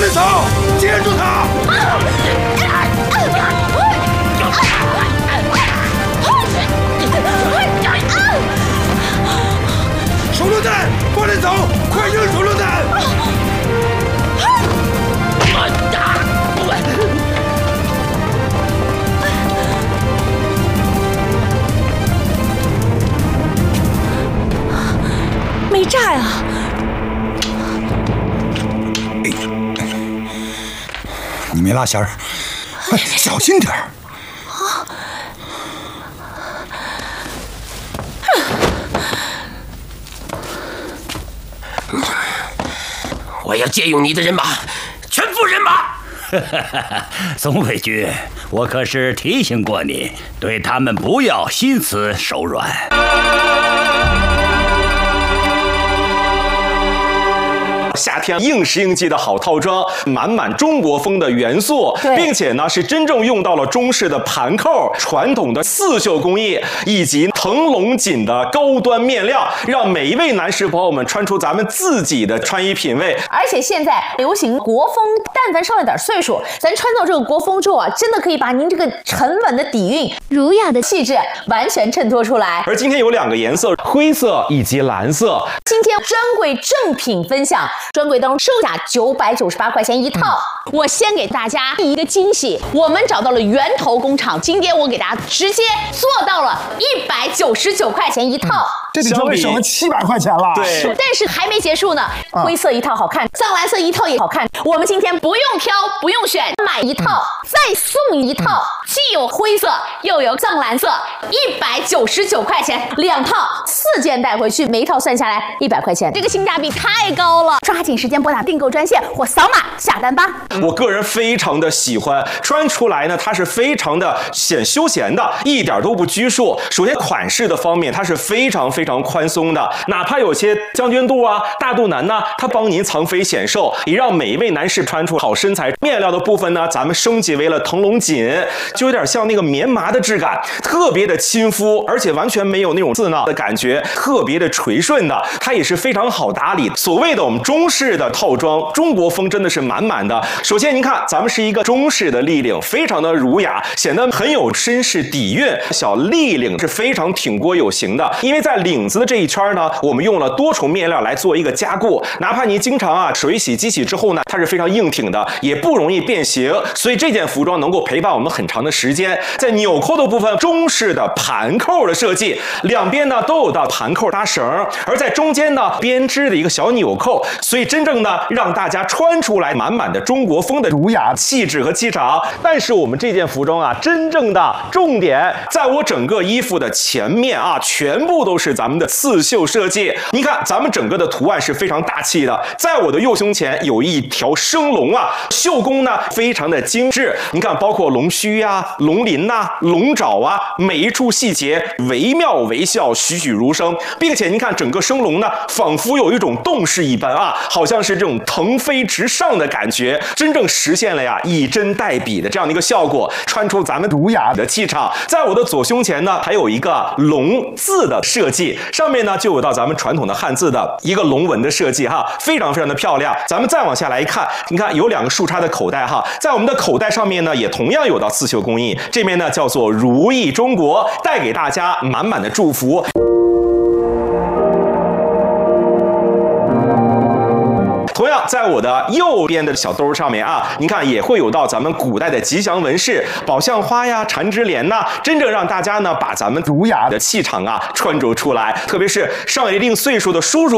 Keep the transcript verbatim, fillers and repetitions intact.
能走，接住他！手榴弹，不能走，快扔手榴弹！ 没炸呀！ 你没拉弦儿，哎，小心点儿。 啊！ 我要借用你的人马，全副人马。 宋卫军，我可是提醒过你，对他们不要心慈手软。 夏天应时应季的好套装，满满中国风的元素，并且呢是真正用到了中式的盘扣、传统的刺绣工艺以及腾龙锦的高端面料，让每一位男士朋友们穿出咱们自己的穿衣品味。 而且现在流行国风，但凡上了点岁数，咱穿到这个国风之后啊，真的可以把您这个沉稳的底蕴、儒雅的气质完全衬托出来。 而今天有两个颜色，灰色以及蓝色。 今天专柜正品分享。专柜当中售价九百九十八块钱一套，嗯、我先给大家一个惊喜，我们找到了源头工厂，今天我给大家直接做到了一百九十九块钱一套。嗯这比专柜省了七百块钱了， 对， 但是还没结束呢。灰色一套好看，藏蓝色一套也好看。我们今天不用挑，不用选，买一套、嗯、再送一套，嗯、既有灰色又有藏蓝色，一百九十九块钱两套，四件带回去，每一套算下来一百块钱，这个性价比太高了！抓紧时间拨打订购专线或扫码下单吧。 我个人非常的喜欢，穿出来呢，它是非常的显休闲的，一点都不拘束。首先款式的方面，它是非常非常。非常宽松的，哪怕有些将军肚啊、大肚腩呢，它帮您藏肥显瘦，也让每一位男士穿出好身材。面料的部分呢，咱们升级为了腾龙锦，就有点像那个棉麻的质感，特别的亲肤，而且完全没有那种刺挠的感觉，特别的垂顺的，它也是非常好打理。所谓的我们中式的套装，中国风真的是满满的。首先您看，咱们是一个中式的立领，非常的儒雅，显得很有绅士底蕴。小立领是非常挺郭有型的，因为在领子的这一圈呢，我们用了多重面料来做一个加固，哪怕您经常啊水洗机洗之后呢，它是非常硬挺的，也不容易变形，所以这件服装能够陪伴我们很长的时间。在纽扣的部分，中式的盘扣的设计，两边呢都有到盘扣搭绳，而在中间呢编织的一个小纽扣，所以真正呢让大家穿出来满满的中国风的儒雅气质和气场。但是我们这件服装啊，真正的重点在我整个衣服的前面啊，全部都是咱们的刺绣设计。你看咱们整个的图案是非常大气的，在我的右胸前有一条生龙啊，绣工呢非常的精致。你看包括龙须呀、啊、龙鳞呐、啊、龙爪啊，每一处细节惟妙惟肖，栩栩如生，并且您看整个生龙呢，仿佛有一种动势一般啊，好像是这种腾飞直上的感觉，真正实现了呀以真代笔的这样的一个效果，穿出咱们儒雅的气场。在我的左胸前呢，还有一个龙字的设计，上面呢就有到咱们传统的汉字的一个龙纹的设计哈，非常非常的漂亮。咱们再往下来看，你看有两个竖插的口袋哈，在我们的口袋上面呢，也同样有到刺绣工艺，这边呢叫做如意中国，带给大家满满的祝福。同样，在我的右边的小兜上面啊，您看也会有到咱们古代的吉祥纹饰，宝相花呀、缠枝莲呐，真正让大家呢把咱们儒雅的气场啊穿着出来。特别是上了一定岁数的叔叔